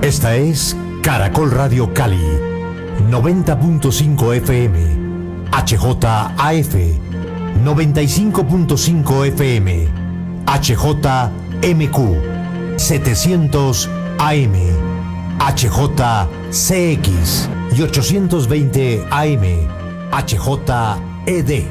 Esta es Caracol Radio Cali, 90.5 FM, HJAF, 95.5 FM, HJMQ, 700 AM, HJCX y 820 AM, HJED.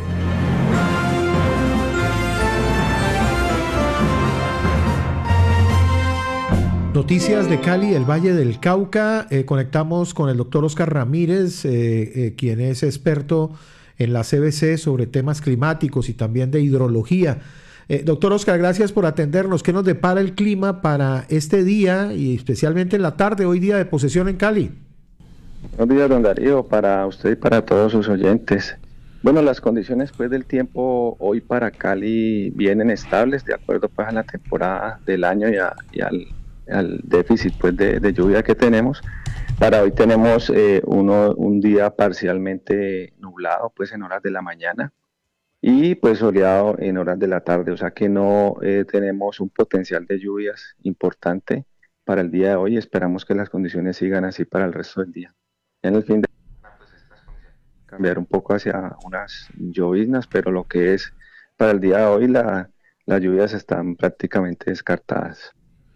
Noticias de Cali, el Valle del Cauca. Conectamos con el doctor Oscar Ramírez, quien es experto en la CBC sobre temas climáticos y también de hidrología. Doctor Oscar, gracias por atendernos. ¿Qué nos depara el clima para este día y especialmente en la tarde, hoy día de posesión en Cali? Buenos días, don Darío, para usted y para todos sus oyentes. Bueno, las condiciones pues del tiempo hoy para Cali vienen estables, de acuerdo pues a la temporada del año y al déficit pues de lluvia que tenemos. Para hoy tenemos un día parcialmente nublado pues en horas de la mañana y pues soleado en horas de la tarde, o sea que no tenemos un potencial de lluvias importante para el día de hoy. Esperamos que las condiciones sigan así para el resto del día. En el fin de semana pues estas condiciones cambiar un poco hacia unas lloviznas, pero lo que es para el día de hoy las lluvias están prácticamente descartadas.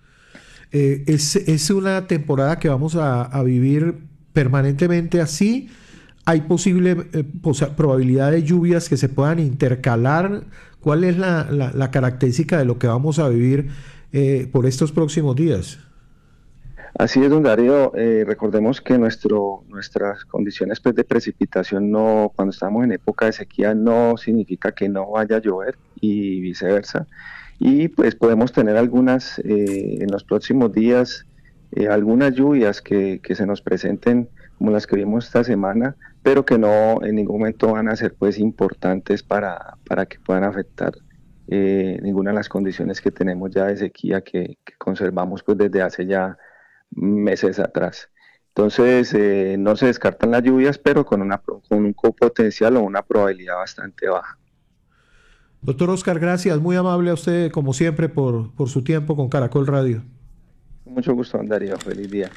Es una temporada que vamos a vivir permanentemente así. ¿Hay posible probabilidad de lluvias que se puedan intercalar? ¿Cuál es la característica de lo que vamos a vivir por estos próximos días? Así es, don Darío. Recordemos que nuestras condiciones pues, de precipitación cuando estamos en época de sequía no significa que no vaya a llover y viceversa. Y pues podemos tener algunas, en los próximos días, algunas lluvias que se nos presenten, como las que vimos esta semana, pero que no en ningún momento van a ser pues importantes para que puedan afectar ninguna de las condiciones que tenemos ya de sequía que conservamos pues desde hace ya meses atrás. Entonces no se descartan las lluvias, pero con un potencial o una probabilidad bastante baja. Doctor Oscar, gracias, muy amable a usted como siempre por su tiempo con Caracol Radio. Con mucho gusto, don Darío, feliz día.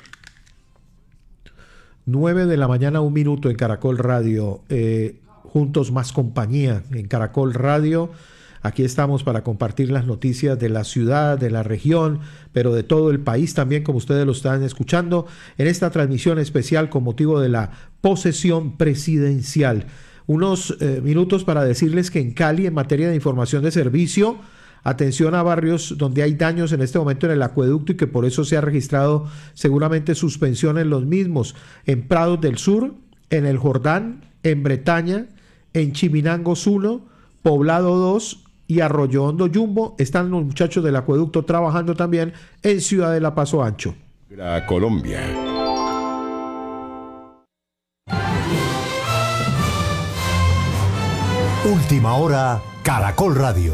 9 de la mañana, 1 minuto en Caracol Radio, juntos más compañía en Caracol Radio. Aquí estamos para compartir las noticias de la ciudad, de la región, pero de todo el país también, como ustedes lo están escuchando, en esta transmisión especial con motivo de la posesión presidencial. Unos minutos para decirles que en Cali, en materia de información de servicio, atención a barrios donde hay daños en este momento en el acueducto y que por eso se ha registrado seguramente suspensión en los mismos. En Prados del Sur, en el Jordán, en Bretaña, en Chiminangos 1, Poblado 2 y Arroyo Hondo Yumbo están los muchachos del acueducto trabajando también en Ciudad de la Paso Ancho. La Colombia. Última hora, Caracol Radio.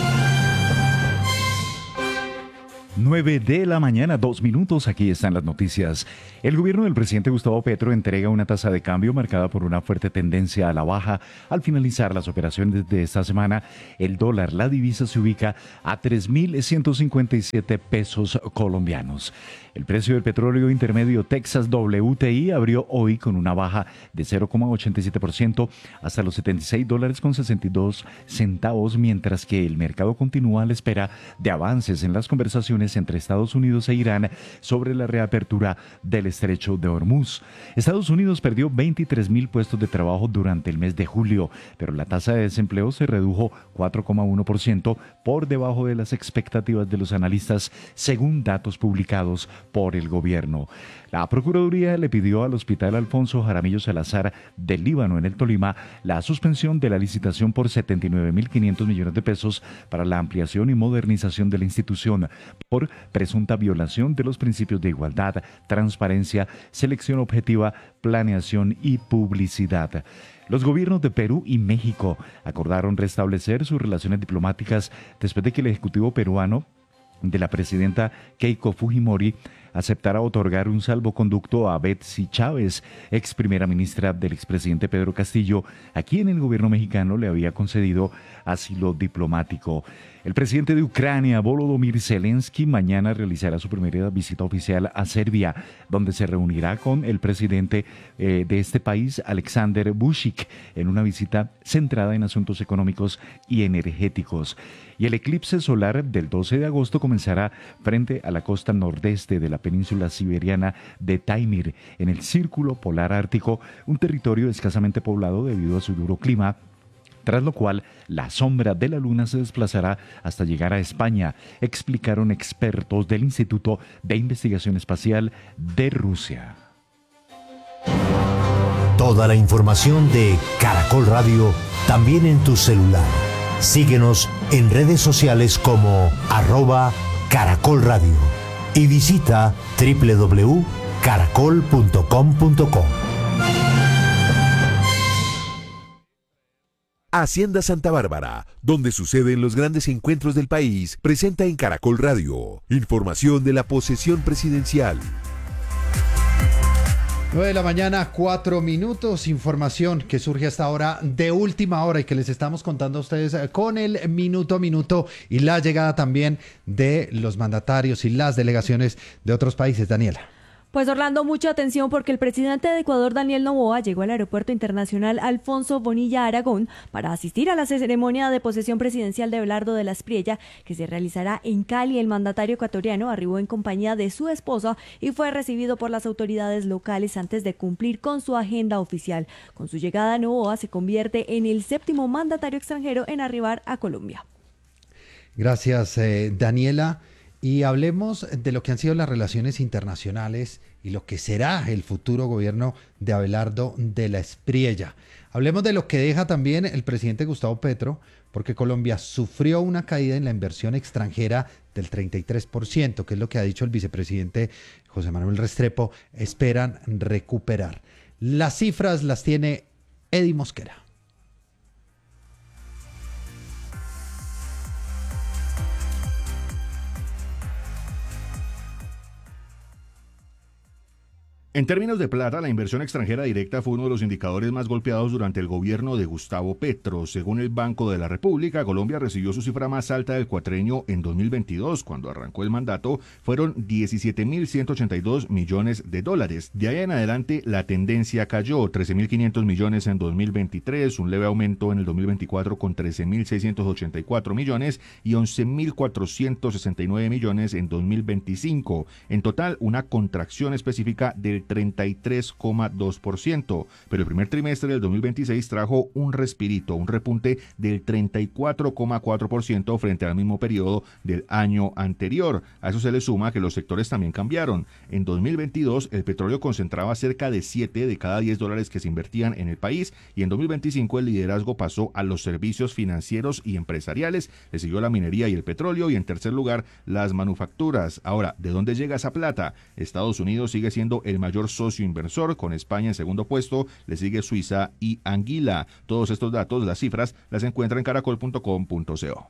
9 de la mañana, 2 minutos, aquí están las noticias. El gobierno del presidente Gustavo Petro entrega una tasa de cambio marcada por una fuerte tendencia a la baja. Al finalizar las operaciones de esta semana, el dólar, la divisa, se ubica a 3.157 pesos colombianos. El precio del petróleo intermedio Texas WTI abrió hoy con una baja de 0,87% hasta los $76.62, mientras que el mercado continúa a la espera de avances en las conversaciones entre Estados Unidos e Irán sobre la reapertura del estrecho de Hormuz. Estados Unidos perdió 23.000 puestos de trabajo durante el mes de julio, pero la tasa de desempleo se redujo 4,1%, por debajo de las expectativas de los analistas, según datos publicados por el gobierno. La Procuraduría le pidió al Hospital Alfonso Jaramillo Salazar del Líbano, en el Tolima, la suspensión de la licitación por 79.500 millones de pesos para la ampliación y modernización de la institución por presunta violación de los principios de igualdad, transparencia, selección objetiva, planeación y publicidad. Los gobiernos de Perú y México acordaron restablecer sus relaciones diplomáticas después de que el Ejecutivo peruano de la presidenta Keiko Fujimori aceptara otorgar un salvoconducto a Betsy Chávez, ex primera ministra del expresidente Pedro Castillo, a quien el gobierno mexicano le había concedido asilo diplomático. El presidente de Ucrania, Volodymyr Zelensky, mañana realizará su primera visita oficial a Serbia, donde se reunirá con el presidente de este país, Alexander Vučić, en una visita centrada en asuntos económicos y energéticos. Y el eclipse solar del 12 de agosto comenzará frente a la costa nordeste de la península siberiana de Taimyr, en el Círculo Polar Ártico, un territorio escasamente poblado debido a su duro clima, tras lo cual la sombra de la luna se desplazará hasta llegar a España, explicaron expertos del Instituto de Investigación Espacial de Rusia. Toda la información de Caracol Radio también en tu celular. Síguenos en redes sociales como @Caracol Radio y visita www.caracol.com.co. Hacienda Santa Bárbara, donde suceden los grandes encuentros del país, presenta en Caracol Radio información de la posesión presidencial. 9 de la mañana, 4 minutos, información que surge hasta ahora de última hora y que les estamos contando a ustedes con el minuto a minuto y la llegada también de los mandatarios y las delegaciones de otros países. Daniela. Pues Orlando, mucha atención porque el presidente de Ecuador, Daniel Noboa, llegó al Aeropuerto Internacional Alfonso Bonilla Aragón para asistir a la ceremonia de posesión presidencial de Abelardo de la Espriella, que se realizará en Cali. El mandatario ecuatoriano arribó en compañía de su esposa y fue recibido por las autoridades locales antes de cumplir con su agenda oficial. Con su llegada, Noboa se convierte en el 7º mandatario extranjero en arribar a Colombia. Gracias, Daniela. Y hablemos de lo que han sido las relaciones internacionales y lo que será el futuro gobierno de Abelardo de la Espriella. Hablemos de lo que deja también el presidente Gustavo Petro, porque Colombia sufrió una caída en la inversión extranjera del 33%, que es lo que ha dicho el vicepresidente José Manuel Restrepo, esperan recuperar. Las cifras las tiene Eddie Mosquera. En términos de plata, la inversión extranjera directa fue uno de los indicadores más golpeados durante el gobierno de Gustavo Petro. Según el Banco de la República, Colombia recibió su cifra más alta del cuatrenio en 2022. Cuando arrancó el mandato, fueron 17.182 millones de dólares. De ahí en adelante, la tendencia cayó: 13.500 millones en 2023, un leve aumento en el 2024 con 13.684 millones y 11.469 millones en 2025. En total, una contracción específica del 33,2%, pero el primer trimestre del 2026 trajo un respirito, un repunte del 34,4% frente al mismo periodo del año anterior. A eso se le suma que los sectores también cambiaron. En 2022 el petróleo concentraba cerca de 7 de cada 10 dólares que se invertían en el país, y en 2025 el liderazgo pasó a los servicios financieros y empresariales, le siguió la minería y el petróleo, y en tercer lugar las manufacturas. Ahora, ¿de dónde llega esa plata? Estados Unidos sigue siendo el mayor socio inversor, con España en segundo puesto, le sigue Suiza y Anguila. Todos estos datos, las cifras, las encuentra en caracol.com.co.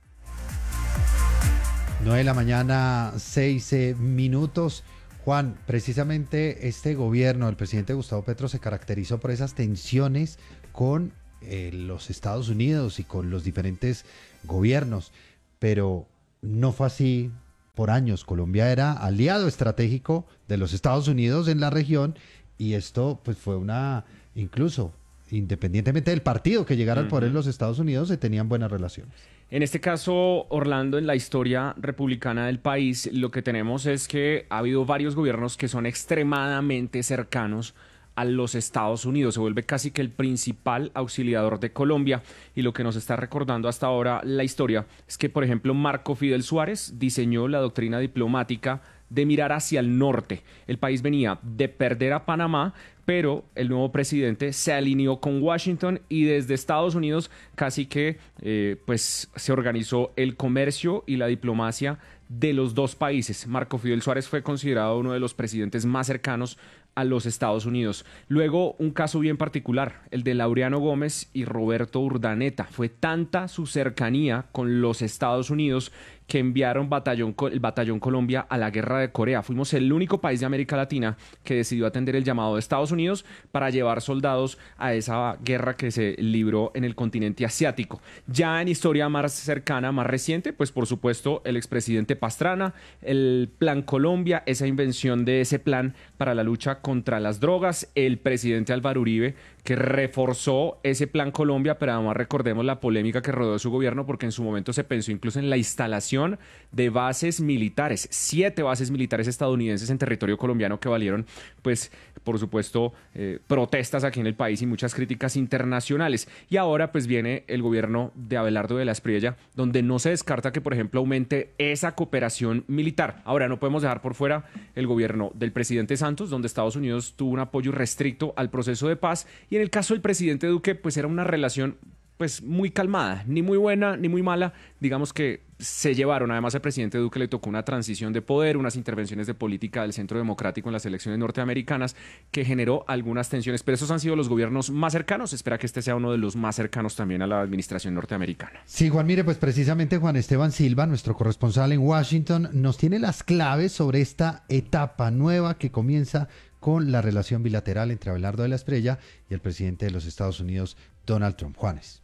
9 de la mañana, 6 minutos. Juan, precisamente este gobierno del presidente Gustavo Petro se caracterizó por esas tensiones con los Estados Unidos y con los diferentes gobiernos, pero no fue así por años. Colombia era aliado estratégico de los Estados Unidos en la región, y esto pues fue incluso independientemente del partido que llegara al poder en los Estados Unidos, se tenían buenas relaciones. En este caso, Orlando, en la historia republicana del país, lo que tenemos es que ha habido varios gobiernos que son extremadamente cercanos a los Estados Unidos. Se vuelve casi que el principal auxiliador de Colombia, y lo que nos está recordando hasta ahora la historia es que, por ejemplo, Marco Fidel Suárez diseñó la doctrina diplomática de mirar hacia el norte. El país venía de perder a Panamá, pero el nuevo presidente se alineó con Washington, y desde Estados Unidos casi que pues se organizó el comercio y la diplomacia de los dos países. Marco Fidel Suárez fue considerado uno de los presidentes más cercanos a los Estados Unidos. Luego, un caso bien particular, el de Laureano Gómez y Roberto Urdaneta. Fue tanta su cercanía con los Estados Unidos que enviaron el Batallón Colombia a la guerra de Corea. Fuimos el único país de América Latina que decidió atender el llamado de Estados Unidos para llevar soldados a esa guerra que se libró en el continente asiático. Ya en historia más cercana, más reciente, pues por supuesto el expresidente Pastrana, el Plan Colombia, esa invención de ese plan para la lucha contra las drogas, el presidente Álvaro Uribe, que reforzó ese Plan Colombia, pero además recordemos la polémica que rodeó su gobierno, porque en su momento se pensó incluso en la instalación de bases militares, 7 bases militares estadounidenses en territorio colombiano que valieron, pues, por supuesto, protestas aquí en el país y muchas críticas internacionales. Y ahora, pues, viene el gobierno de Abelardo de la Espriella, donde no se descarta que, por ejemplo, aumente esa cooperación militar. Ahora, no podemos dejar por fuera el gobierno del presidente Santos, donde Estados Unidos tuvo un apoyo restricto al proceso de paz, y en el caso del presidente Duque, pues era una relación pues muy calmada, ni muy buena ni muy mala, digamos que se llevaron. Además, al presidente Duque le tocó una transición de poder, unas intervenciones de política del Centro Democrático en las elecciones norteamericanas que generó algunas tensiones, pero esos han sido los gobiernos más cercanos. Espera que este sea uno de los más cercanos también a la administración norteamericana. Sí, Juan, mire, pues precisamente Juan Esteban Silva, nuestro corresponsal en Washington, nos tiene las claves sobre esta etapa nueva que comienza con la relación bilateral entre Abelardo de la Espriella y el presidente de los Estados Unidos, Donald Trump. Juanes.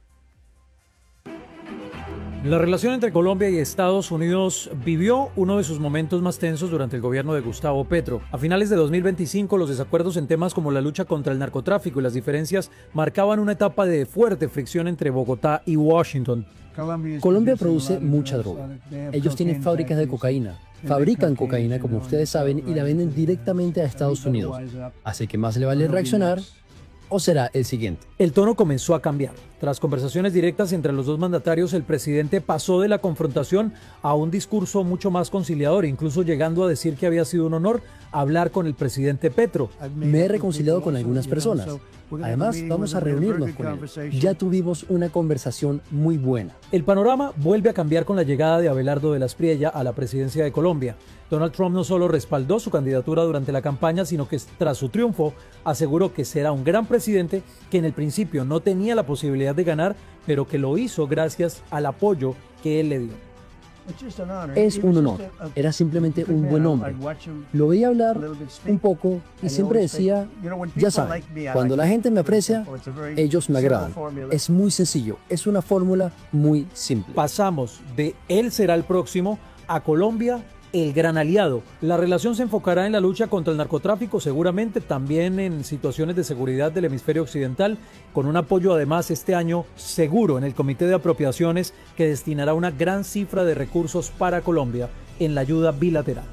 La relación entre Colombia y Estados Unidos vivió uno de sus momentos más tensos durante el gobierno de Gustavo Petro. A finales de 2025, los desacuerdos en temas como la lucha contra el narcotráfico y las diferencias marcaban una etapa de fuerte fricción entre Bogotá y Washington. Colombia produce mucha droga. Ellos tienen fábricas de cocaína. Fabrican cocaína, como ustedes saben, y la venden directamente a Estados Unidos. Así que más le vale reaccionar o será el siguiente. El tono comenzó a cambiar. Tras conversaciones directas entre los dos mandatarios, el presidente pasó de la confrontación a un discurso mucho más conciliador, incluso llegando a decir que había sido un honor hablar con el presidente Petro. Me he reconciliado con algunas personas. Además, vamos a reunirnos con él. Ya tuvimos una conversación muy buena. El panorama vuelve a cambiar con la llegada de Abelardo de la Espriella a la presidencia de Colombia. Donald Trump no solo respaldó su candidatura durante la campaña, sino que tras su triunfo aseguró que será un gran presidente que en el principio no tenía la posibilidad de ganar, pero que lo hizo gracias al apoyo que él le dio. Es un honor. Era simplemente un buen hombre. Lo veía hablar un poco y siempre decía, ya saben, cuando la gente me aprecia, ellos me agradan. Es muy sencillo, es una fórmula muy simple. Pasamos de él será el próximo a Colombia, el gran aliado. La relación se enfocará en la lucha contra el narcotráfico, seguramente también en situaciones de seguridad del hemisferio occidental, con un apoyo además este año seguro en el Comité de Apropiaciones, que destinará una gran cifra de recursos para Colombia en la ayuda bilateral.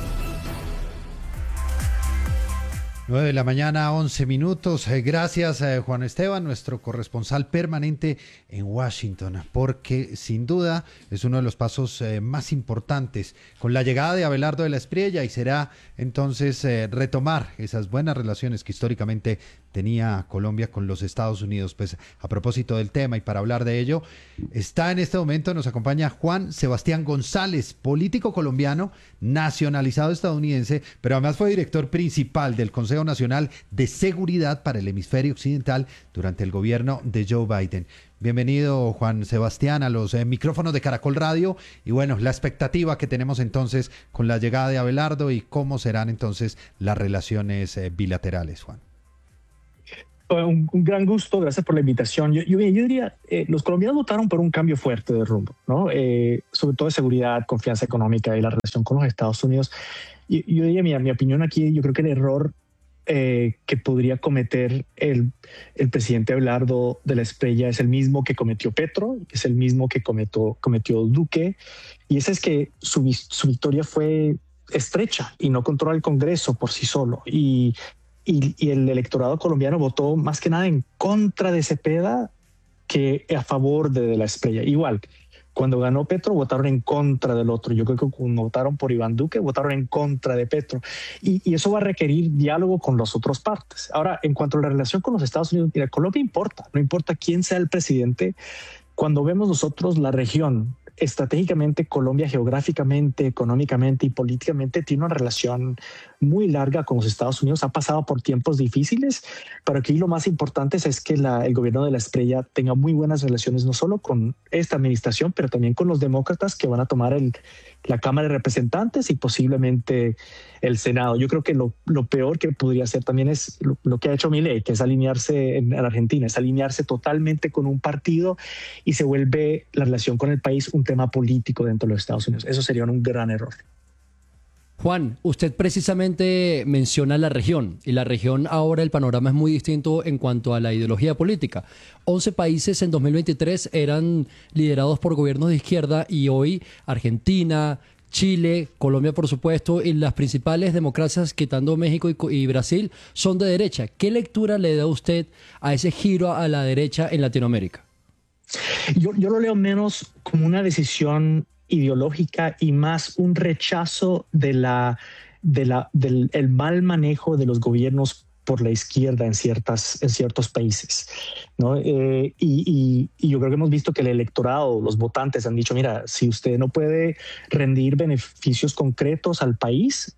9 de la mañana, 11 minutos. Gracias, Juan Esteban, nuestro corresponsal permanente en Washington, porque sin duda es uno de los pasos más importantes con la llegada de Abelardo de la Espriella, y será entonces retomar esas buenas relaciones que históricamente tenía Colombia con los Estados Unidos. Pues a propósito del tema y para hablar de ello, está en este momento, nos acompaña Juan Sebastián González, político colombiano, nacionalizado estadounidense, pero además fue director principal del Consejo Nacional de Seguridad para el Hemisferio Occidental durante el gobierno de Joe Biden. Bienvenido, Juan Sebastián, a los micrófonos de Caracol Radio. Y bueno, la expectativa que tenemos entonces con la llegada de Abelardo y cómo serán entonces las relaciones bilaterales, Juan. Un gran gusto, gracias por la invitación. Yo diría, los colombianos votaron por un cambio fuerte de rumbo, ¿no? Sobre todo de seguridad, confianza económica y la relación con los Estados Unidos. Yo diría, mi opinión aquí, yo creo que el error que podría cometer el presidente Abelardo de la Espriella es el mismo que cometió Petro, es el mismo que cometió Duque, y ese es que su victoria fue estrecha y no controla el Congreso por sí solo. Y el electorado colombiano votó más que nada en contra de Cepeda que a favor de la Espriella. Igual, cuando ganó Petro, votaron en contra del otro. Yo creo que cuando votaron por Iván Duque, votaron en contra de Petro. Y eso va a requerir diálogo con las otras partes. Ahora, en cuanto a la relación con los Estados Unidos, mira, Colombia importa. No importa quién sea el presidente. Cuando vemos nosotros la región, estratégicamente Colombia, geográficamente, económicamente y políticamente, tiene una relación muy larga con los Estados Unidos. Ha pasado por tiempos difíciles, pero aquí lo más importante es que el gobierno de la Espriella tenga muy buenas relaciones, no solo con esta administración, pero también con los demócratas que van a tomar la Cámara de Representantes y posiblemente el Senado. Yo creo que lo peor que podría hacer también es lo que ha hecho Milei, que es alinearse en Argentina, es alinearse totalmente con un partido y se vuelve la relación con el país un tema político dentro de los Estados Unidos. Eso sería un gran error. Juan, usted precisamente menciona la región, y la región ahora el panorama es muy distinto en cuanto a la ideología política. 11 países en 2023 eran liderados por gobiernos de izquierda y hoy Argentina, Chile, Colombia por supuesto, y las principales democracias, quitando México y Brasil, son de derecha. ¿Qué lectura le da usted a ese giro a la derecha en Latinoamérica? Yo lo leo menos como una decisión ideológica y más un rechazo del mal manejo de los gobiernos por la izquierda en ciertos países, ¿no? Y yo creo que hemos visto que el electorado, los votantes han dicho, mira, si usted no puede rendir beneficios concretos al país,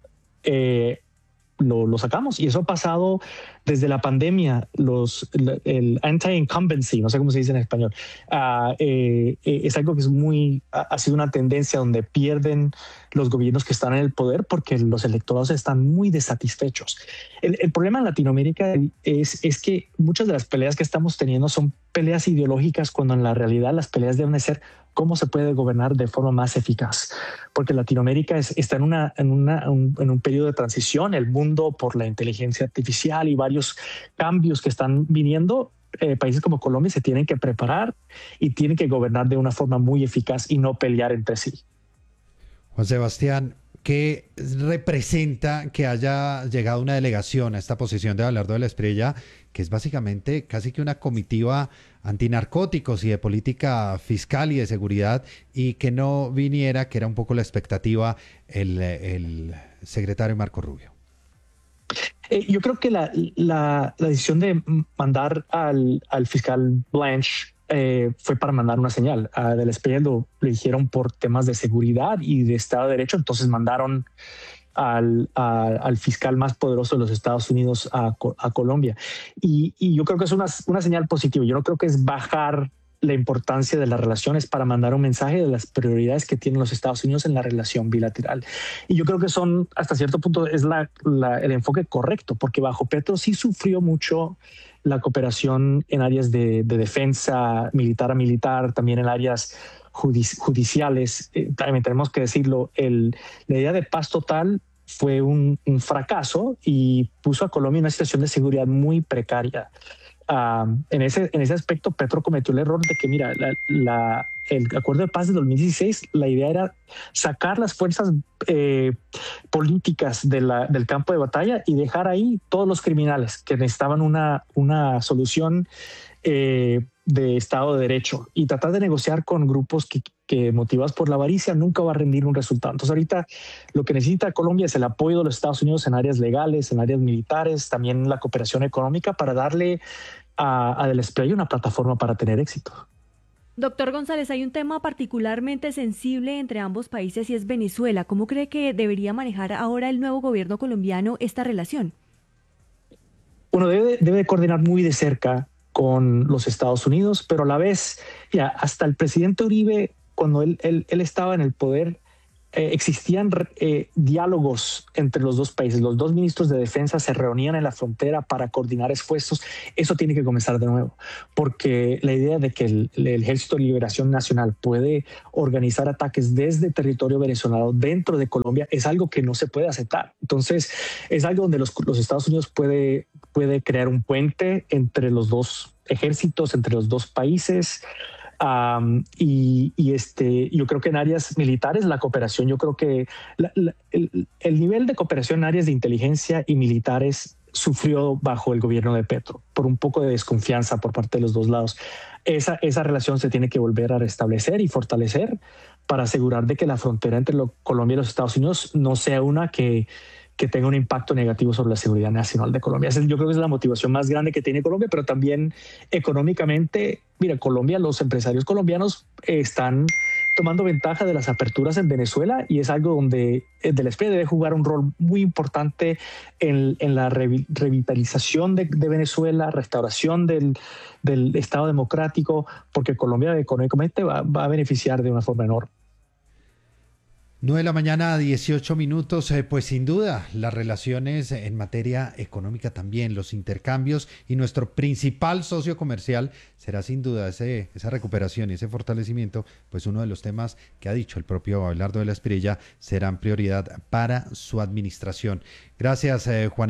lo sacamos. Y eso ha pasado desde la pandemia, el anti-incumbency, no sé cómo se dice en español, es algo que ha sido una tendencia donde pierden los gobiernos que están en el poder porque los electorados están muy desatisfechos. El problema en Latinoamérica es que muchas de las peleas que estamos teniendo son peleas ideológicas, cuando en la realidad las peleas deben de ser cómo se puede gobernar de forma más eficaz, porque Latinoamérica está en un periodo de transición. El mundo, por la inteligencia artificial y varios cambios que están viniendo, países como Colombia se tienen que preparar y tienen que gobernar de una forma muy eficaz y no pelear entre sí. Juan Sebastián, ¿qué representa que haya llegado una delegación a esta posición de Abelardo de la Espriella, que es básicamente casi que una comitiva antinarcóticos y de política fiscal y de seguridad, y que no viniera, que era un poco la expectativa, el secretario Marco Rubio? Yo creo que la decisión de mandar al fiscal Blanche fue para mandar una señal. De la Espriella lo dijeron por temas de seguridad y de Estado de Derecho, entonces mandaron al fiscal más poderoso de los Estados Unidos a Colombia. Y yo creo que es una señal positiva. Yo no creo que es bajar la importancia de las relaciones, para mandar un mensaje de las prioridades que tienen los Estados Unidos en la relación bilateral. Y yo creo que hasta cierto punto, es el enfoque correcto, porque bajo Petro sí sufrió mucho la cooperación en áreas de defensa militar a militar, también en áreas judiciales. También tenemos que decirlo, la idea de paz total fue un fracaso y puso a Colombia en una situación de seguridad muy precaria. En ese aspecto, Petro cometió el error de que, mira, el acuerdo de paz de 2016, la idea era sacar las fuerzas políticas del campo de batalla y dejar ahí todos los criminales que necesitaban una solución de Estado de Derecho, y tratar de negociar con grupos que motivados por la avaricia nunca va a rendir un resultado. Entonces ahorita lo que necesita Colombia es el apoyo de los Estados Unidos en áreas legales, en áreas militares, también la cooperación económica, para darle a De la Espriella una plataforma para tener éxito. Doctor González, hay un tema particularmente sensible entre ambos países y es Venezuela. ¿Cómo cree que debería manejar ahora el nuevo gobierno colombiano esta relación? Bueno, debe coordinar muy de cerca con los Estados Unidos, pero a la vez, ya hasta el presidente Uribe, cuando él estaba en el poder, existían diálogos entre los dos países. Los dos ministros de defensa se reunían en la frontera para coordinar esfuerzos. Eso tiene que comenzar de nuevo, porque la idea de que el Ejército de Liberación Nacional puede organizar ataques desde territorio venezolano dentro de Colombia es algo que no se puede aceptar. Entonces, es algo donde los Estados Unidos puede crear un puente entre los dos ejércitos, entre los dos países. Yo creo que en áreas militares la cooperación, yo creo que el nivel de cooperación en áreas de inteligencia y militares sufrió bajo el gobierno de Petro por un poco de desconfianza por parte de los dos lados. Esa relación se tiene que volver a restablecer y fortalecer para asegurar de que la frontera entre Colombia y los Estados Unidos no sea una que tenga un impacto negativo sobre la seguridad nacional de Colombia. Yo creo que es la motivación más grande que tiene Colombia, pero también económicamente, mira, Colombia, los empresarios colombianos están tomando ventaja de las aperturas en Venezuela y es algo donde el SPRIE debe jugar un rol muy importante en la revitalización de Venezuela, restauración del Estado democrático, porque Colombia económicamente va a beneficiar de una forma enorme. 9 de la mañana, 18 minutos. Pues sin duda, las relaciones en materia económica también, los intercambios y nuestro principal socio comercial será sin duda esa recuperación y ese fortalecimiento, pues uno de los temas que ha dicho el propio Abelardo de la Espriella serán prioridad para su administración. Gracias, Juan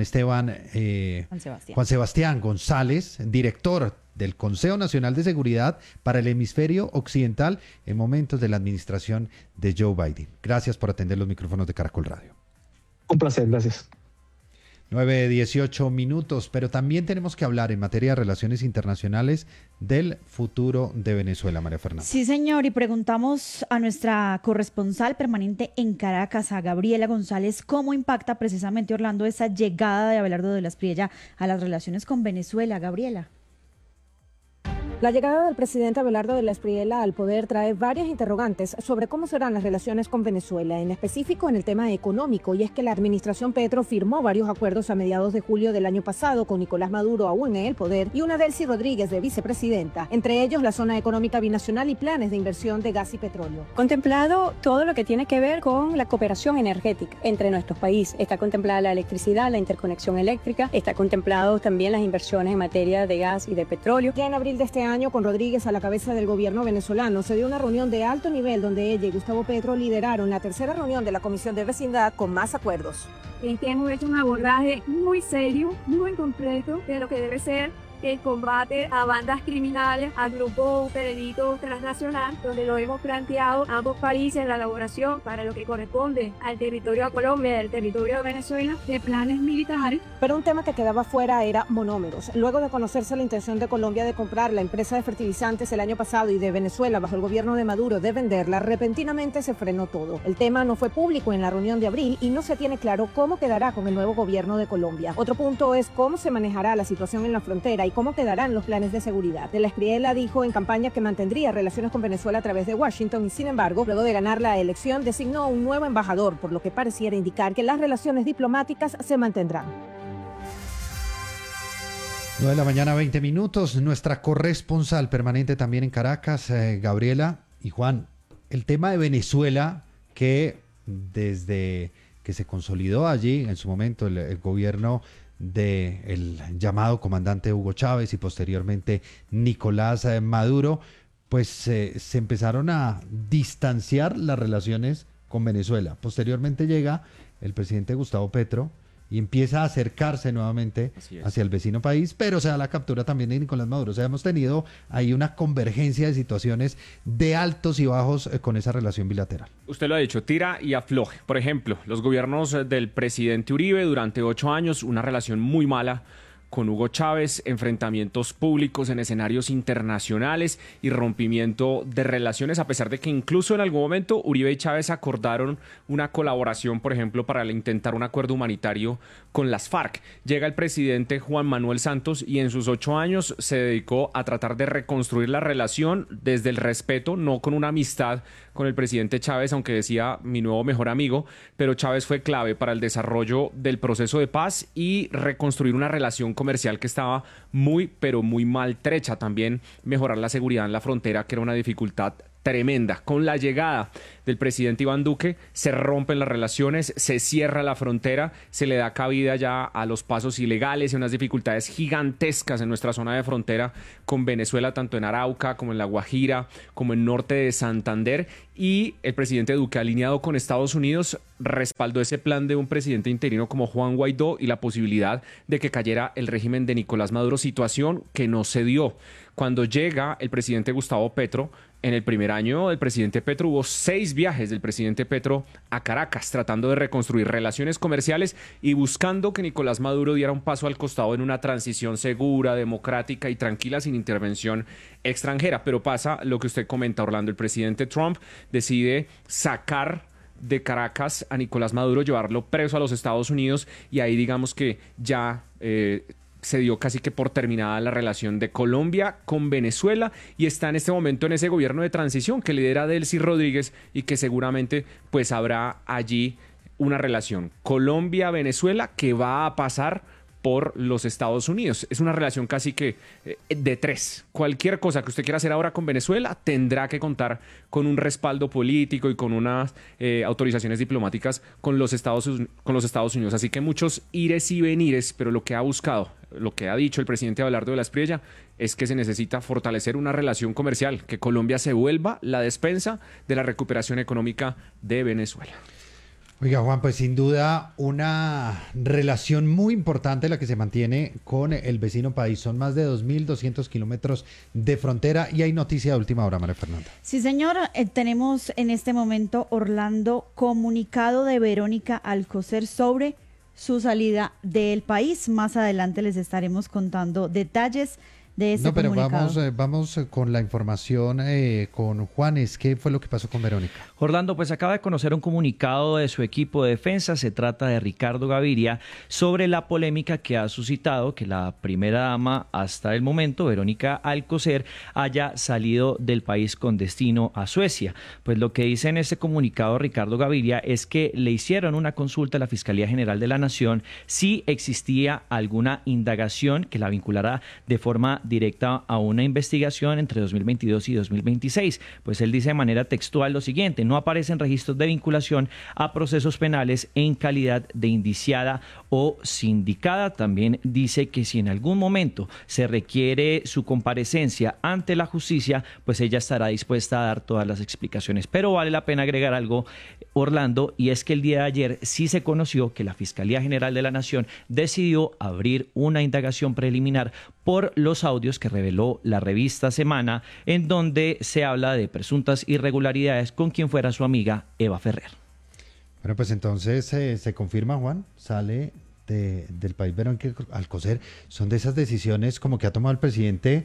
Sebastián González, director del Consejo Nacional de Seguridad para el Hemisferio Occidental en momentos de la administración de Joe Biden. Gracias por atender los micrófonos de Caracol Radio. Un placer, gracias. 9:18 minutos, pero también tenemos que hablar en materia de relaciones internacionales del futuro de Venezuela, María Fernanda. Sí, señor, y preguntamos a nuestra corresponsal permanente en Caracas, a Gabriela González, cómo impacta precisamente, Orlando, esa llegada de Abelardo de la Espriella a las relaciones con Venezuela. Gabriela. La llegada del presidente Abelardo de la Espriella al poder trae varias interrogantes sobre cómo serán las relaciones con Venezuela, en específico en el tema económico, y es que la administración Petro firmó varios acuerdos a mediados de julio del año pasado con Nicolás Maduro aún en el poder y una Delcy Rodríguez de vicepresidenta, entre ellos la zona económica binacional y planes de inversión de gas y petróleo. Contemplado todo lo que tiene que ver con la cooperación energética entre nuestros países. Está contemplada la electricidad, la interconexión eléctrica, está contemplado también las inversiones en materia de gas y de petróleo. Ya en abril de este año, con Rodríguez a la cabeza del gobierno venezolano, se dio una reunión de alto nivel donde ella y Gustavo Petro lideraron la tercera reunión de la Comisión de Vecindad con más acuerdos. Hemos hecho un abordaje muy serio, muy concreto de lo que debe ser el combate a bandas criminales, a grupos de delitos transnacional, donde lo hemos planteado ambos países en la elaboración para lo que corresponde al territorio de Colombia y al territorio de Venezuela de planes militares. Pero un tema que quedaba fuera era monómeros. Luego de conocerse la intención de Colombia de comprar la empresa de fertilizantes el año pasado y de Venezuela bajo el gobierno de Maduro de venderla, repentinamente se frenó todo. El tema no fue público en la reunión de abril y no se tiene claro cómo quedará con el nuevo gobierno de Colombia. Otro punto es cómo se manejará la situación en la frontera y cómo quedarán los planes de seguridad. De la Espriella dijo en campaña que mantendría relaciones con Venezuela a través de Washington y, sin embargo, luego de ganar la elección, designó un nuevo embajador, por lo que pareciera indicar que las relaciones diplomáticas se mantendrán. 9:20 a.m, nuestra corresponsal permanente también en Caracas, Gabriela y Juan. El tema de Venezuela, que desde que se consolidó allí en su momento el gobierno del llamado comandante Hugo Chávez y posteriormente Nicolás Maduro, pues se empezaron a distanciar las relaciones con Venezuela. Posteriormente llega el presidente Gustavo Petro y empieza a acercarse nuevamente hacia el vecino país, pero se da la captura también de Nicolás Maduro. O sea, hemos tenido ahí una convergencia de situaciones de altos y bajos con esa relación bilateral. Usted lo ha dicho, tira y afloje. Por ejemplo, los gobiernos del presidente Uribe durante 8 años, una relación muy mala con Hugo Chávez, enfrentamientos públicos en escenarios internacionales y rompimiento de relaciones, a pesar de que incluso en algún momento Uribe y Chávez acordaron una colaboración, por ejemplo, para intentar un acuerdo humanitario con las FARC. Llega el presidente Juan Manuel Santos y en sus 8 años se dedicó a tratar de reconstruir la relación desde el respeto, no con una amistad con el presidente Chávez, aunque decía mi nuevo mejor amigo, pero Chávez fue clave para el desarrollo del proceso de paz y reconstruir una relación comercial que estaba muy, pero muy maltrecha. También mejorar la seguridad en la frontera, que era una dificultad tremenda. Con la llegada del presidente Iván Duque se rompen las relaciones, se cierra la frontera, se le da cabida ya a los pasos ilegales y unas dificultades gigantescas en nuestra zona de frontera con Venezuela, tanto en Arauca como en La Guajira, como en norte de Santander. Y el presidente Duque, alineado con Estados Unidos, respaldó ese plan de un presidente interino como Juan Guaidó y la posibilidad de que cayera el régimen de Nicolás Maduro, situación que no se dio. Cuando llega el presidente Gustavo Petro, en el primer año del presidente Petro hubo 6 viajes del presidente Petro a Caracas, tratando de reconstruir relaciones comerciales y buscando que Nicolás Maduro diera un paso al costado en una transición segura, democrática y tranquila, sin intervención extranjera. Pero pasa lo que usted comenta, Orlando. El presidente Trump decide sacar de Caracas a Nicolás Maduro, llevarlo preso a los Estados Unidos, y ahí digamos que ya se dio casi que por terminada la relación de Colombia con Venezuela y está en este momento en ese gobierno de transición que lidera Delcy Rodríguez y que seguramente pues habrá allí una relación Colombia-Venezuela que va a pasar por los Estados Unidos. Es una relación casi que de tres. Cualquier cosa que usted quiera hacer ahora con Venezuela tendrá que contar con un respaldo político y con unas autorizaciones diplomáticas con los Estados Unidos. Así que muchos ires y venires, pero lo que ha buscado, lo que ha dicho el presidente Abelardo de la Espriella es que se necesita fortalecer una relación comercial, que Colombia se vuelva la despensa de la recuperación económica de Venezuela. Oiga, Juan, pues sin duda una relación muy importante la que se mantiene con el vecino país. Son más de 2.200 kilómetros de frontera y hay noticia de última hora, María Fernanda. Sí, señor. Tenemos en este momento, Orlando, comunicado de Verónica Alcocer sobre su salida del país. Más adelante les estaremos contando detalles de ese comunicado. Vamos con la información con Juanes. ¿Qué fue lo que pasó con Verónica? Orlando, pues acaba de conocer un comunicado de su equipo de defensa. Se trata de Ricardo Gaviria sobre la polémica que ha suscitado que la primera dama hasta el momento, Verónica Alcocer, haya salido del país con destino a Suecia. Pues lo que dice en este comunicado Ricardo Gaviria es que le hicieron una consulta a la Fiscalía General de la Nación si existía alguna indagación que la vinculara de forma directa a una investigación entre 2022 y 2026. Pues él dice de manera textual lo siguiente: no aparecen registros de vinculación a procesos penales en calidad de indiciada o sindicada. También dice que si en algún momento se requiere su comparecencia ante la justicia, pues ella estará dispuesta a dar todas las explicaciones. Pero vale la pena agregar algo, Orlando, y es que el día de ayer sí se conoció que la Fiscalía General de la Nación decidió abrir una indagación preliminar por los audios que reveló la revista Semana, en donde se habla de presuntas irregularidades con quien fuera su amiga Eva Ferrer. Bueno, pues entonces se confirma, Juan, sale del país Verónica Alcocer. Son de esas decisiones como que ha tomado el presidente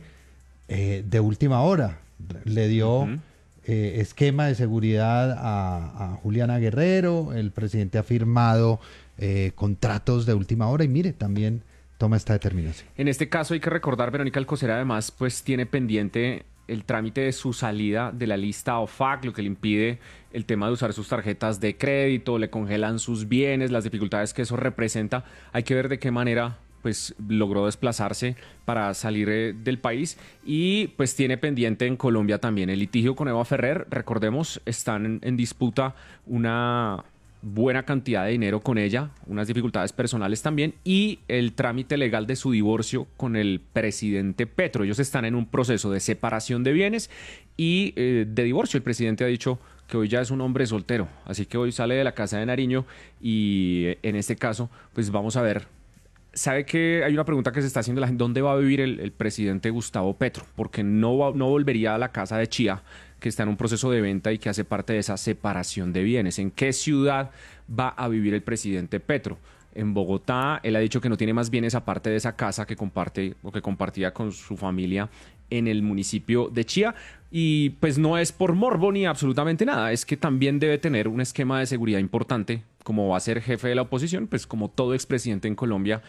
de última hora. Le dio esquema de seguridad a Juliana Guerrero, el presidente ha firmado contratos de última hora y mire, también toma esta determinación. En este caso hay que recordar, Verónica Alcocer además pues tiene pendiente el trámite de su salida de la lista OFAC, lo que le impide el tema de usar sus tarjetas de crédito, le congelan sus bienes, las dificultades que eso representa. Hay que ver de qué manera pues logró desplazarse para salir del país y pues tiene pendiente en Colombia también el litigio con Eva Ferrer. Recordemos, están en disputa una buena cantidad de dinero con ella, unas dificultades personales también y el trámite legal de su divorcio con el presidente Petro. Ellos están en un proceso de separación de bienes y de divorcio. El presidente ha dicho que hoy ya es un hombre soltero, así que hoy sale de la casa de Nariño y en este caso pues vamos a ver. ¿Sabe que hay una pregunta que se está haciendo la gente? ¿Dónde va a vivir el presidente Gustavo Petro? Porque no volvería a la casa de Chía, que está en un proceso de venta y que hace parte de esa separación de bienes. ¿En qué ciudad va a vivir el presidente Petro? En Bogotá. Él ha dicho que no tiene más bienes aparte de esa casa que comparte o que compartía con su familia en el municipio de Chía. Y pues no es por morbo ni absolutamente nada, es que también debe tener un esquema de seguridad importante, como va a ser jefe de la oposición, pues como todo expresidente en Colombia.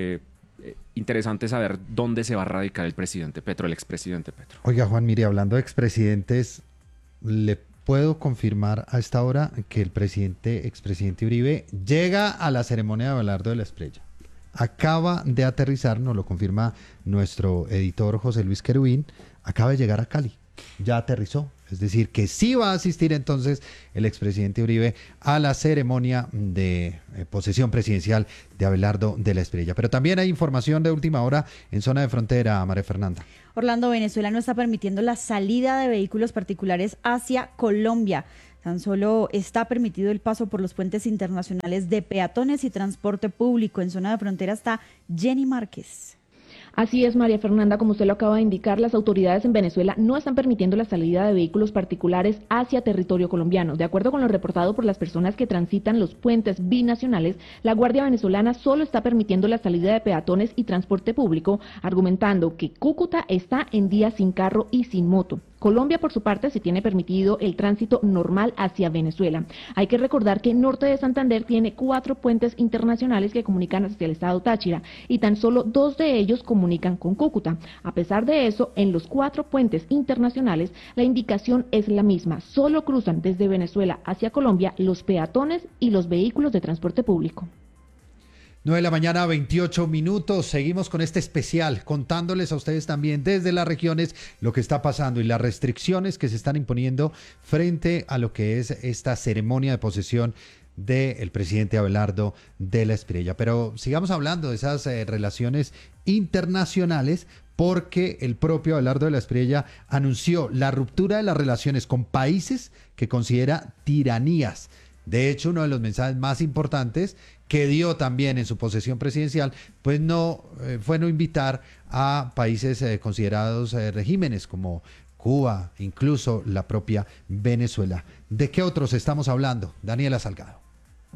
Interesante saber dónde se va a radicar el presidente Petro, el expresidente Petro. Oiga, Juan, mire, hablando de expresidentes, le puedo confirmar a esta hora que el expresidente Uribe llega a la ceremonia de Abelardo de la Espriella. Acaba de aterrizar, nos lo confirma nuestro editor José Luis Querubín, acaba de llegar a Cali, ya aterrizó. Es decir, que sí va a asistir entonces el expresidente Uribe a la ceremonia de posesión presidencial de Abelardo de la Espriella. Pero también hay información de última hora en zona de frontera, María Fernanda. Orlando, Venezuela no está permitiendo la salida de vehículos particulares hacia Colombia. Tan solo está permitido el paso por los puentes internacionales de peatones y transporte público. En zona de frontera está Jenny Márquez. Así es, María Fernanda, como usted lo acaba de indicar, las autoridades en Venezuela no están permitiendo la salida de vehículos particulares hacia territorio colombiano. De acuerdo con lo reportado por las personas que transitan los puentes binacionales, la Guardia Venezolana solo está permitiendo la salida de peatones y transporte público, argumentando que Cúcuta está en día sin carro y sin moto. Colombia, por su parte, sí tiene permitido el tránsito normal hacia Venezuela. Hay que recordar que Norte de Santander tiene 4 puentes internacionales que comunican hacia el estado Táchira y tan solo 2 de ellos comunican con Cúcuta. A pesar de eso, en los 4 puentes internacionales la indicación es la misma. Solo cruzan desde Venezuela hacia Colombia los peatones y los vehículos de transporte público. 9 de la mañana, 28 minutos. Seguimos con este especial, contándoles a ustedes también desde las regiones lo que está pasando y las restricciones que se están imponiendo frente a lo que es esta ceremonia de posesión del presidente Abelardo de la Espriella. Pero sigamos hablando de esas relaciones internacionales, porque el propio Abelardo de la Espriella anunció la ruptura de las relaciones con países que considera tiranías. De hecho, uno de los mensajes más importantes que dio también en su posesión presidencial, pues fue no invitar a países considerados regímenes como Cuba, incluso la propia Venezuela. ¿De qué otros estamos hablando? Daniela Salgado.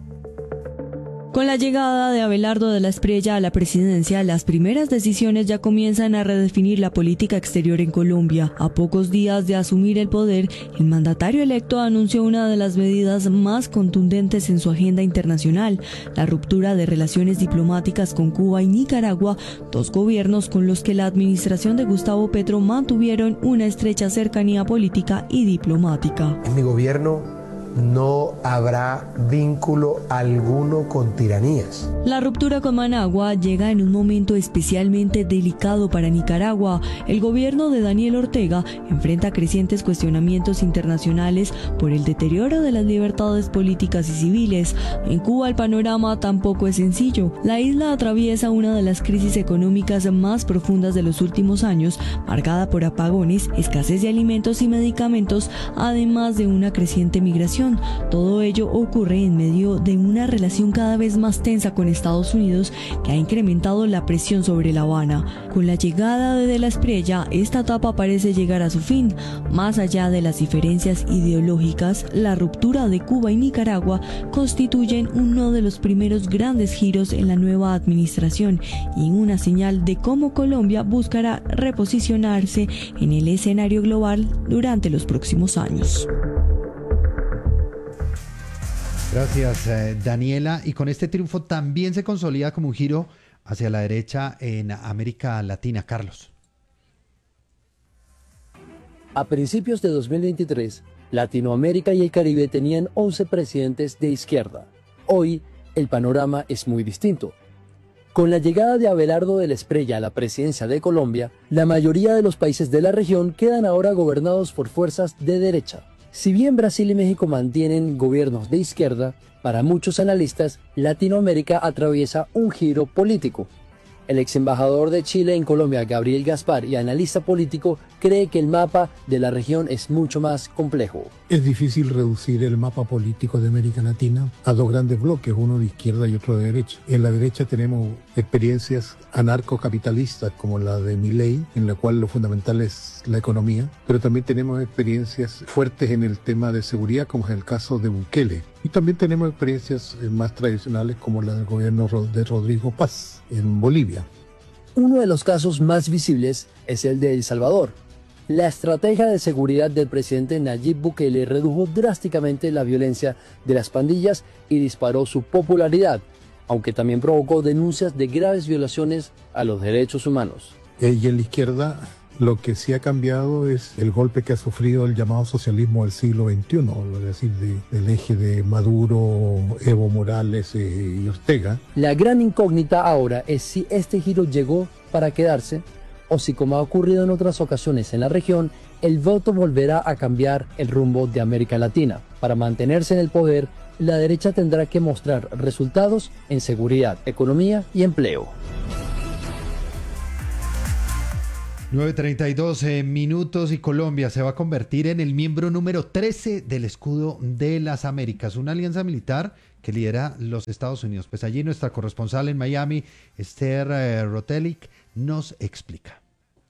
Con la llegada de Abelardo de la Espriella a la presidencia, las primeras decisiones ya comienzan a redefinir la política exterior en Colombia. A pocos días de asumir el poder, el mandatario electo anunció una de las medidas más contundentes en su agenda internacional: la ruptura de relaciones diplomáticas con Cuba y Nicaragua, 2 gobiernos con los que la administración de Gustavo Petro mantuvieron una estrecha cercanía política y diplomática. En mi gobierno no habrá vínculo alguno con tiranías. La ruptura con Managua llega en un momento especialmente delicado para Nicaragua. El gobierno de Daniel Ortega enfrenta crecientes cuestionamientos internacionales por el deterioro de las libertades políticas y civiles. En Cuba el panorama tampoco es sencillo. La isla atraviesa una de las crisis económicas más profundas de los últimos años, marcada por apagones, escasez de alimentos y medicamentos, además de una creciente migración. Todo ello ocurre en medio de una relación cada vez más tensa con Estados Unidos, que ha incrementado la presión sobre La Habana. Con la llegada de la Espriella, esta etapa parece llegar a su fin. Más allá de las diferencias ideológicas, la ruptura de Cuba y Nicaragua constituyen uno de los primeros grandes giros en la nueva administración y una señal de cómo Colombia buscará reposicionarse en el escenario global durante los próximos años. Gracias, Daniela. Y con este triunfo también se consolida como un giro hacia la derecha en América Latina. Carlos. A principios de 2023, Latinoamérica y el Caribe tenían 11 presidentes de izquierda. Hoy, el panorama es muy distinto. Con la llegada de Abelardo de la Espriella a la presidencia de Colombia, la mayoría de los países de la región quedan ahora gobernados por fuerzas de derecha. Si bien Brasil y México mantienen gobiernos de izquierda, para muchos analistas, Latinoamérica atraviesa un giro político. El ex embajador de Chile en Colombia, Gabriel Gaspar, y analista político, cree que el mapa de la región es mucho más complejo. Es difícil reducir el mapa político de América Latina a 2 grandes bloques, uno de izquierda y otro de derecha. En la derecha tenemos experiencias anarcocapitalistas como la de Milei, en la cual lo fundamental es la economía, pero también tenemos experiencias fuertes en el tema de seguridad, como es el caso de Bukele. Y también tenemos experiencias más tradicionales como la del gobierno de Rodrigo Paz en Bolivia. Uno de los casos más visibles es el de El Salvador. La estrategia de seguridad del presidente Nayib Bukele redujo drásticamente la violencia de las pandillas y disparó su popularidad, aunque también provocó denuncias de graves violaciones a los derechos humanos. Y en la izquierda lo que sí ha cambiado es el golpe que ha sufrido el llamado socialismo del siglo XXI, es decir, del eje de Maduro, Evo Morales y Ortega. La gran incógnita ahora es si este giro llegó para quedarse o si, como ha ocurrido en otras ocasiones en la región, el voto volverá a cambiar el rumbo de América Latina. Para mantenerse en el poder, la derecha tendrá que mostrar resultados en seguridad, economía y empleo. 9:32 minutos y Colombia se va a convertir en el miembro número 13 del Escudo de las Américas, una alianza militar que lidera los Estados Unidos. Pues allí nuestra corresponsal en Miami, Esther Rotelic, nos explica.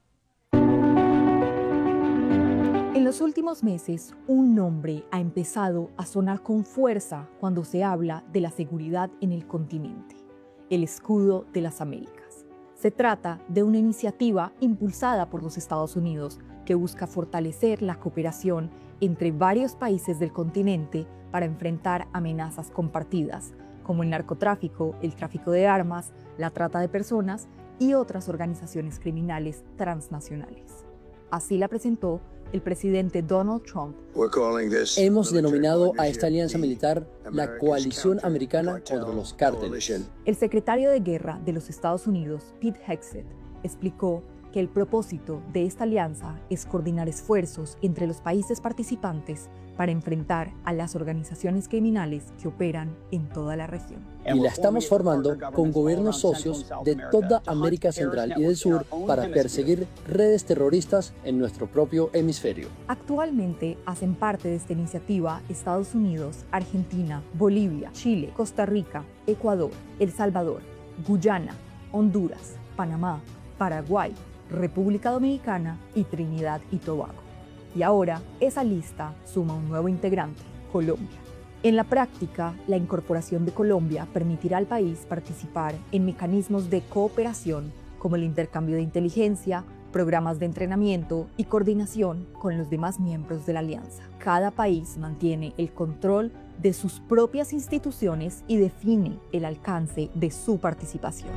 En los últimos meses, un nombre ha empezado a sonar con fuerza cuando se habla de la seguridad en el continente: el Escudo de las Américas. Se trata de una iniciativa impulsada por los Estados Unidos que busca fortalecer la cooperación entre varios países del continente para enfrentar amenazas compartidas, como el narcotráfico, el tráfico de armas, la trata de personas y otras organizaciones criminales transnacionales. Así la presentó el presidente Donald Trump. Hemos denominado a esta alianza militar la Coalición Americana contra los Cárteles. El secretario de Guerra de los Estados Unidos, Pete Hegseth, explicó que el propósito de esta alianza es coordinar esfuerzos entre los países participantes para enfrentar a las organizaciones criminales que operan en toda la región. Y la estamos formando con gobiernos socios de toda América Central y del Sur para perseguir redes terroristas en nuestro propio hemisferio. Actualmente hacen parte de esta iniciativa Estados Unidos, Argentina, Bolivia, Chile, Costa Rica, Ecuador, El Salvador, Guyana, Honduras, Panamá, Paraguay, República Dominicana y Trinidad y Tobago. Y ahora esa lista suma un nuevo integrante, Colombia. En la práctica, la incorporación de Colombia permitirá al país participar en mecanismos de cooperación como el intercambio de inteligencia, programas de entrenamiento y coordinación con los demás miembros de la alianza. Cada país mantiene el control de sus propias instituciones y define el alcance de su participación.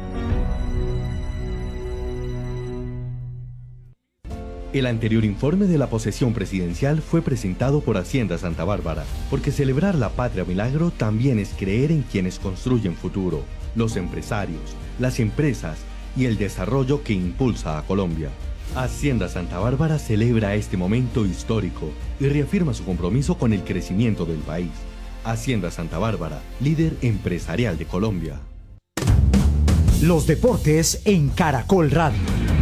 El anterior informe de la posesión presidencial fue presentado por Hacienda Santa Bárbara, porque celebrar la patria milagro también es creer en quienes construyen futuro, los empresarios, las empresas y el desarrollo que impulsa a Colombia. Hacienda Santa Bárbara celebra este momento histórico y reafirma su compromiso con el crecimiento del país. Hacienda Santa Bárbara, líder empresarial de Colombia. Los deportes en Caracol Radio.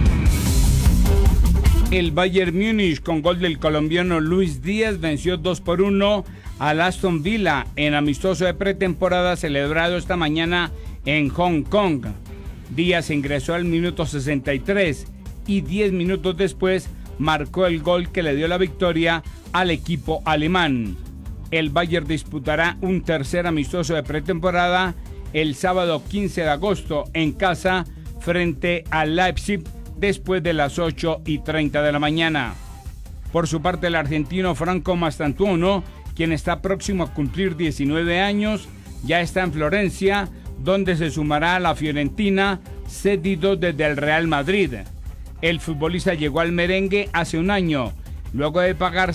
El Bayern Múnich, con gol del colombiano Luis Díaz, venció 2-1 al Aston Villa en amistoso de pretemporada celebrado esta mañana en Hong Kong. Díaz ingresó al minuto 63 y 10 minutos después marcó el gol que le dio la victoria al equipo alemán. El Bayern disputará un tercer amistoso de pretemporada el sábado 15 de agosto en casa frente al Leipzig, después de las 8:30 de la mañana. Por su parte, el argentino Franco Mastantuono, quien está próximo a cumplir 19 años, ya está en Florencia, donde se sumará a la Fiorentina, cedido desde el Real Madrid. El futbolista llegó al merengue hace un año, luego de pagar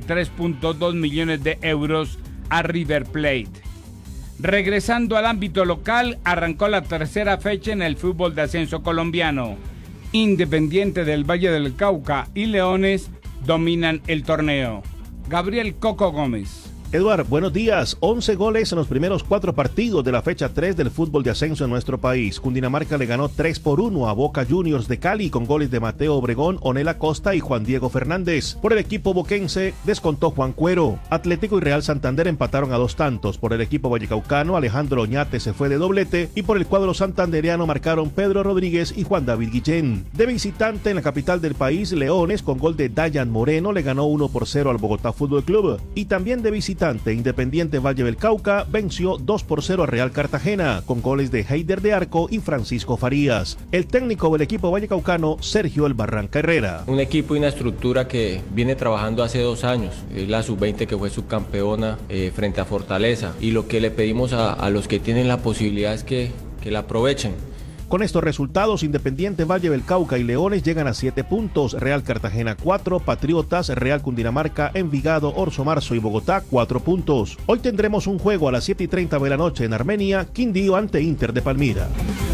63.2 millones de euros a River Plate. Regresando al ámbito local, arrancó la tercera fecha en el fútbol de ascenso colombiano. Independiente del Valle del Cauca y Leones dominan el torneo. Gabriel Coco Gómez. Eduard, buenos días. 11 goles en los primeros 4 partidos de la fecha 3 del fútbol de ascenso en nuestro país. Cundinamarca le ganó 3-1 a Boca Juniors de Cali con goles de Mateo Obregón, Onel Acosta y Juan Diego Fernández. Por el equipo boquense descontó Juan Cuero. Atlético y Real Santander empataron a 2 tantos. Por el equipo vallecaucano, Alejandro Oñate se fue de doblete y por el cuadro santandereano marcaron Pedro Rodríguez y Juan David Guillén. De visitante en la capital del país, Leones con gol de Dayan Moreno le ganó 1-0 al Bogotá Fútbol Club. Y también de visitante, Independiente Valle del Cauca venció 2-0 a Real Cartagena con goles de Heider de Arco y Francisco Farías. El técnico del equipo vallecaucano, Sergio El Barranca Herrera. Un equipo y una estructura que viene trabajando hace 2 años. Es la sub-20 que fue subcampeona frente a Fortaleza, y lo que le pedimos a los que tienen la posibilidad es que la aprovechen. Con estos resultados, Independiente Valle del Cauca y Leones llegan a 7 puntos, Real Cartagena 4, Patriotas, Real Cundinamarca, Envigado, Orso Marzo y Bogotá 4 puntos. Hoy tendremos un juego a las 7:30 de la noche en Armenia, Quindío ante Inter de Palmira.